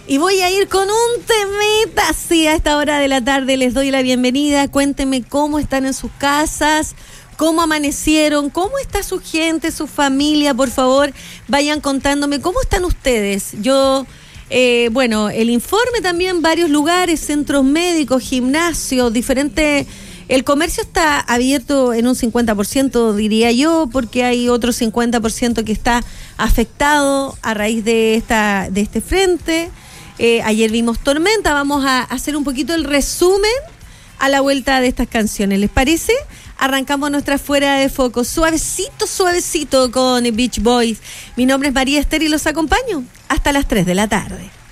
Y voy a ir con un temita así a esta hora de la tarde. Les doy la bienvenida. Cuéntenme cómo están en sus casas, cómo amanecieron, cómo está su gente, su familia. Por favor, vayan contándome cómo están ustedes. Yo, bueno, el informe también, varios lugares, centros médicos, gimnasios, diferentes. El comercio está abierto en un 50%, diría yo, porque hay otro 50% que está afectado a raíz de este frente. Ayer vimos tormenta. Vamos a hacer un poquito el resumen a la vuelta de estas canciones. ¿Les parece? Arrancamos nuestra Fuera de Foco. Suavecito, suavecito con Beach Boys. Mi nombre es María Esther y los acompaño hasta las 3 de la tarde.